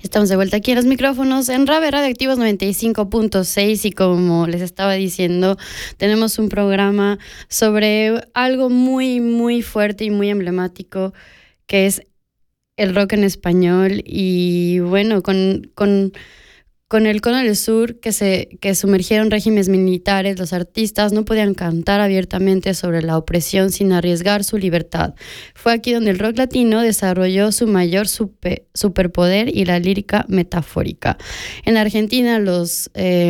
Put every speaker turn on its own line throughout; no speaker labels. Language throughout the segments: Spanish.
Estamos de vuelta aquí en los micrófonos en Rave Radioactivos 95.6 y como les estaba diciendo, tenemos un programa sobre algo muy, muy fuerte y muy emblemático que es el rock en español y bueno, con el Cono del Sur que sumergieron regímenes militares, los artistas no podían cantar abiertamente sobre la opresión sin arriesgar su libertad. Fue aquí donde el rock latino desarrolló su mayor superpoder y la lírica metafórica. En Argentina los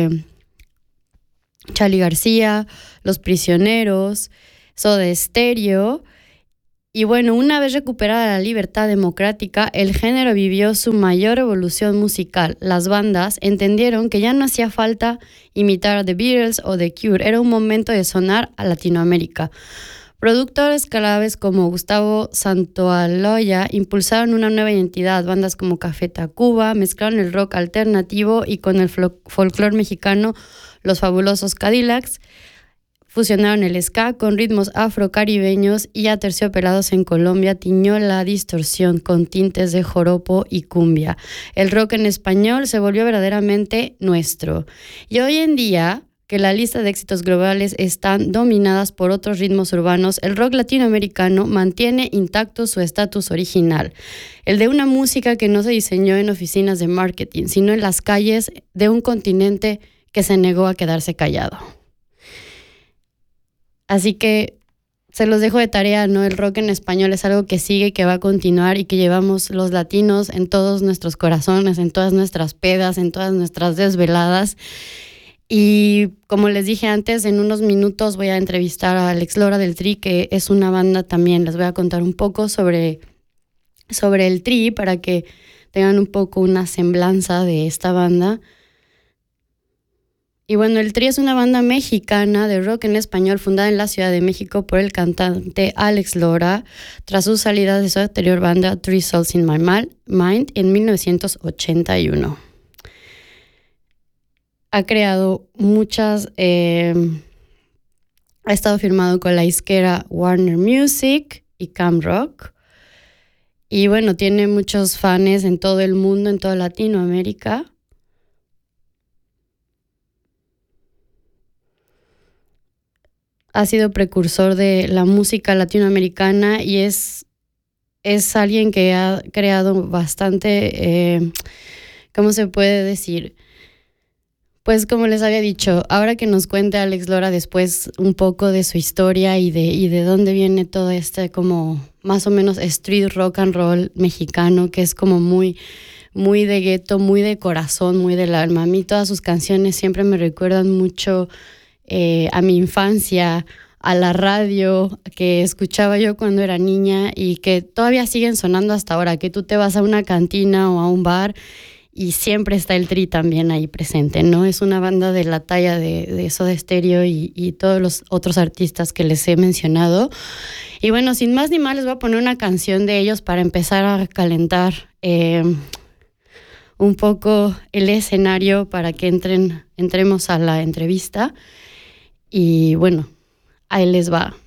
Charly García, Los Prisioneros, Soda Stereo. Y bueno, una vez recuperada la libertad democrática, el género vivió su mayor evolución musical. Las bandas entendieron que ya no hacía falta imitar a The Beatles o The Cure, era un momento de sonar a Latinoamérica. Productores claves como Gustavo Santaolalla impulsaron una nueva identidad. Bandas como Café Tacuba mezclaron el rock alternativo y con el folclore mexicano, Los Fabulosos Cadillacs fusionaron el ska con ritmos afrocaribeños y Aterciopelados en Colombia tiñó la distorsión con tintes de joropo y cumbia. El rock en español se volvió verdaderamente nuestro. Y hoy en día, que la lista de éxitos globales están dominadas por otros ritmos urbanos, el rock latinoamericano mantiene intacto su estatus original, el de una música que no se diseñó en oficinas de marketing, sino en las calles de un continente que se negó a quedarse callado. Así que se los dejo de tarea, ¿no? El rock en español es algo que sigue, que va a continuar y que llevamos los latinos en todos nuestros corazones, en todas nuestras pedas, en todas nuestras desveladas. Y como les dije antes, en unos minutos voy a entrevistar a Alex Lora del Tri, que es una banda también. Les voy a contar un poco sobre el Tri para que tengan un poco una semblanza de esta banda. Y bueno, el Tri es una banda mexicana de rock en español fundada en la Ciudad de México por el cantante Alex Lora tras su salida de su anterior banda Three Souls in My Mind en 1981. Ha creado muchas, ha estado firmado con la disquera Warner Music y Cam Rock. Y bueno, tiene muchos fans en todo el mundo, en toda Latinoamérica. Ha sido precursor de la música latinoamericana y es alguien que ha creado bastante, ¿cómo se puede decir? Pues como les había dicho, ahora que nos cuente Alex Lora después un poco de su historia y de dónde viene todo este como más o menos street rock and roll mexicano, que es como muy, muy de gueto, muy de corazón, muy del alma. A mí todas sus canciones siempre me recuerdan mucho a mi infancia, a la radio que escuchaba yo cuando era niña y que todavía siguen sonando hasta ahora, que tú te vas a una cantina o a un bar y siempre está el Tri también ahí presente, ¿no? Es una banda de la talla de Soda Stereo y todos los otros artistas que les he mencionado. Y bueno, sin más ni más, les voy a poner una canción de ellos para empezar a calentar un poco el escenario para que entremos a la entrevista. Y bueno, ahí les va.